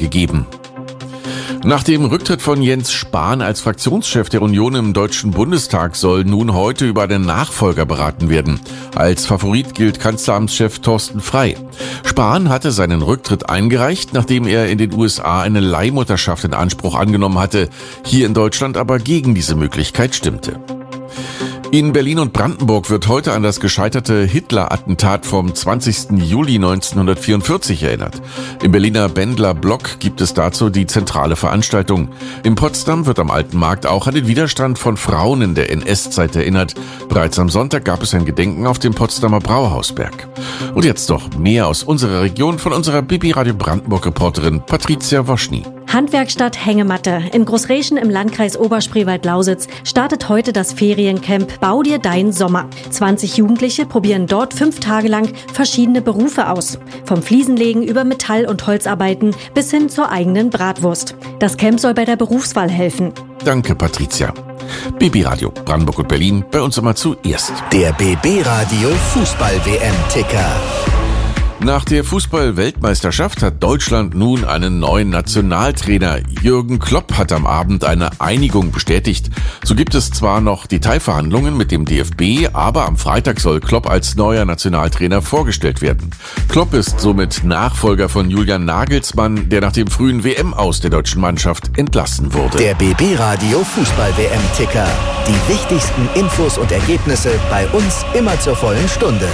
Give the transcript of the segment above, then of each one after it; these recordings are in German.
gegeben. Nach dem Rücktritt von Jens Spahn als Fraktionschef der Union im Deutschen Bundestag soll nun heute über den Nachfolger beraten werden. Als Favorit gilt Kanzleramtschef Thorsten Frey. Spahn hatte seinen Rücktritt eingereicht, nachdem er in den USA eine Leihmutterschaft in Anspruch angenommen hatte, hier in Deutschland aber gegen diese Möglichkeit stimmte. In Berlin und Brandenburg wird heute an das gescheiterte Hitler-Attentat vom 20. Juli 1944 erinnert. Im Berliner Bendler Block gibt es dazu die zentrale Veranstaltung. In Potsdam wird am Alten Markt auch an den Widerstand von Frauen in der NS-Zeit erinnert. Bereits am Sonntag gab es ein Gedenken auf dem Potsdamer Brauhausberg. Und jetzt noch mehr aus unserer Region von unserer Bibi Radio Brandenburg-Reporterin Patricia Woschny. Handwerkstatt Hängematte in Großreschen im Landkreis Oberspreewald-Lausitz startet heute das Feriencamp Bau dir dein Sommer. 20 Jugendliche probieren dort 5 Tage lang verschiedene Berufe aus. Vom Fliesenlegen über Metall- und Holzarbeiten bis hin zur eigenen Bratwurst. Das Camp soll bei der Berufswahl helfen. Danke, Patricia. BB Radio Brandenburg und Berlin, bei uns immer zuerst. Der BB Radio Fußball-WM-Ticker. Nach der Fußball-Weltmeisterschaft hat Deutschland nun einen neuen Nationaltrainer. Jürgen Klopp hat am Abend eine Einigung bestätigt. So gibt es zwar noch Detailverhandlungen mit dem DFB, aber am Freitag soll Klopp als neuer Nationaltrainer vorgestellt werden. Klopp ist somit Nachfolger von Julian Nagelsmann, der nach dem frühen WM-Aus der deutschen Mannschaft entlassen wurde. Der BB Radio Fußball-WM-Ticker. Die wichtigsten Infos und Ergebnisse bei uns immer zur vollen Stunde.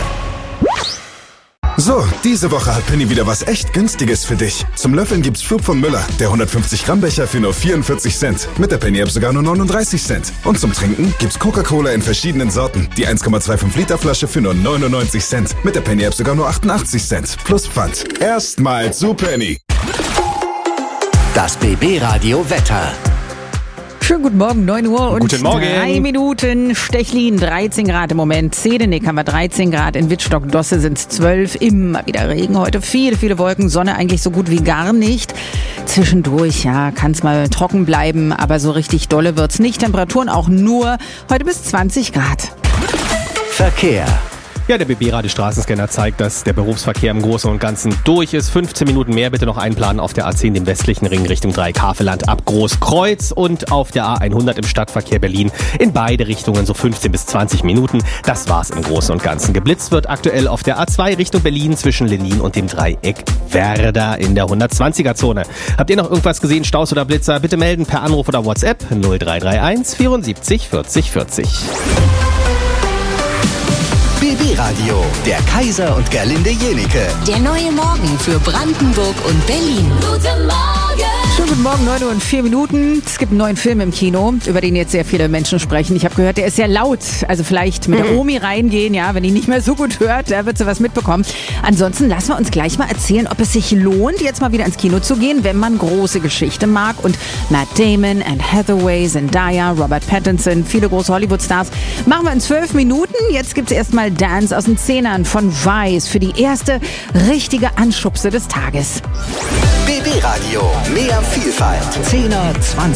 So, diese Woche hat Penny wieder was echt Günstiges für dich. Zum Löffeln gibt's Flug von Müller, der 150 Gramm Becher für nur 44 Cent. Mit der Penny App sogar nur 39 Cent. Und zum Trinken gibt's Coca-Cola in verschiedenen Sorten. Die 1,25 Liter Flasche für nur 99 Cent. Mit der Penny App sogar nur 88 Cent. Plus Pfand. Erstmal zu Penny. Das BB Radio Wetter. Schönen guten Morgen, 9 Uhr und Guten Morgen. 3 Minuten. Stechlin 13 Grad im Moment. Zedenik haben wir 13 Grad. In Wittstock-Dosse sind es 12. Immer wieder Regen heute. Viele Wolken. Sonne eigentlich so gut wie gar nicht. Zwischendurch, ja, kann es mal trocken bleiben. Aber so richtig dolle wird's nicht. Temperaturen auch nur heute bis 20 Grad. Verkehr. Ja, der BB-Radio-Straßenscanner zeigt, dass der Berufsverkehr im Großen und Ganzen durch ist. 15 Minuten mehr bitte noch einplanen auf der A10, dem westlichen Ring Richtung Dreieck-Havelland ab Großkreuz und auf der A100 im Stadtverkehr Berlin in beide Richtungen so 15 bis 20 Minuten. Das war's im Großen und Ganzen. Geblitzt wird aktuell auf der A2 Richtung Berlin zwischen Lenin und dem Dreieck Werder in der 120er-Zone. Habt ihr noch irgendwas gesehen, Staus oder Blitzer? Bitte melden per Anruf oder WhatsApp 0331 74 40 40. BB Radio, der Kaiser und Gerlinde Jenike. Der neue Morgen für Brandenburg und Berlin. Guten Morgen! Schönen guten Morgen, 9 Uhr und 4 Minuten. Es gibt einen neuen Film im Kino, über den jetzt sehr viele Menschen sprechen. Ich habe gehört, der ist sehr laut. Also vielleicht mit der Omi reingehen, ja, wenn die nicht mehr so gut hört, da wird sie was mitbekommen. Ansonsten lassen wir uns gleich mal erzählen, ob es sich lohnt, jetzt mal wieder ins Kino zu gehen, wenn man große Geschichte mag. Und Matt Damon, Anne Hathaway, Zendaya, Robert Pattinson, viele große Hollywood-Stars. Machen wir in 12 Minuten. Jetzt gibt es erstmal Dance aus den Zehnern von Vice für die erste richtige Anschubse des Tages. BB Radio, mehr Vielfalt. 10er, 20er.